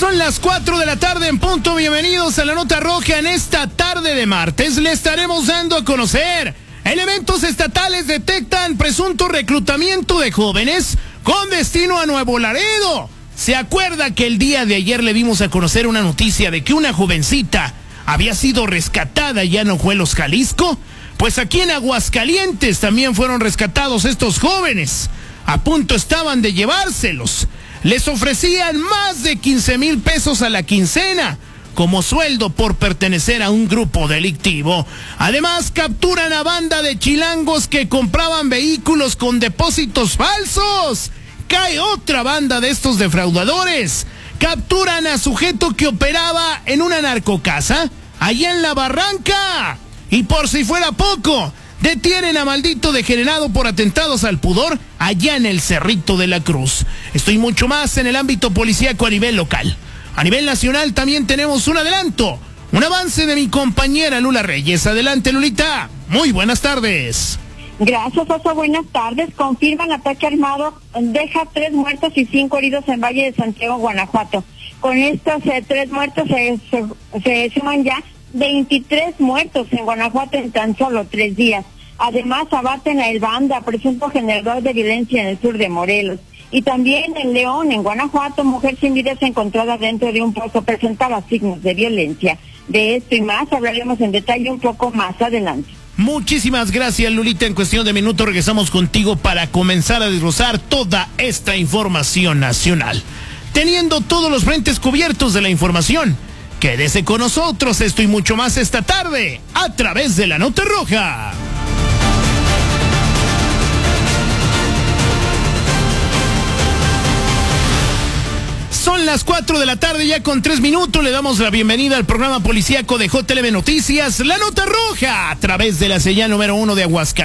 Son las 4 de la tarde en punto. Bienvenidos a la Nota Roja. En esta tarde de martes le estaremos dando a conocer: elementos estatales detectan presunto reclutamiento de jóvenes con destino a Nuevo Laredo. ¿Se acuerda que el día de ayer le dimos a conocer una noticia de que una jovencita había sido rescatada ya en Ojuelos, Jalisco? Pues aquí en Aguascalientes también fueron rescatados estos jóvenes. A punto estaban de llevárselos. Les ofrecían más de 15,000 pesos a la quincena como sueldo por pertenecer a un grupo delictivo. Además, capturan a banda de chilangos que compraban vehículos con depósitos falsos. Cae otra banda de estos defraudadores. Capturan a sujeto que operaba en una narcocasa allá en La Barranca. Y por si fuera poco, detienen a maldito degenerado por atentados al pudor allá en el Cerrito de la Cruz. Esto y mucho más en el ámbito policíaco a nivel local. A nivel nacional también tenemos un adelanto, un avance de mi compañera Lula Reyes. Adelante, Lulita. Muy buenas tardes. Gracias, Oso. Buenas tardes. Confirman ataque armado, deja 3 muertos y 5 heridos en Valle de Santiago, Guanajuato. Con estos 3 muertos se suman ya 23 muertos en Guanajuato en tan solo 3 días. Además, abaten a El Banda, presunto generador de violencia en el sur de Morelos. Y también en León, en Guanajuato, mujer sin vida es encontrada dentro de un pozo, presentaba signos de violencia. De esto y más hablaremos en detalle un poco más adelante. Muchísimas gracias, Lulita. En cuestión de minutos regresamos contigo para comenzar a desglosar toda esta información nacional. Teniendo todos los frentes cubiertos de la información, quédese con nosotros, esto y mucho más esta tarde, a través de la Nota Roja. Son las 4 de la tarde, ya con 3 minutos. Le damos la bienvenida al programa policíaco de JLB Noticias, La Nota Roja, a través de la señal número 1 de Aguascalientes.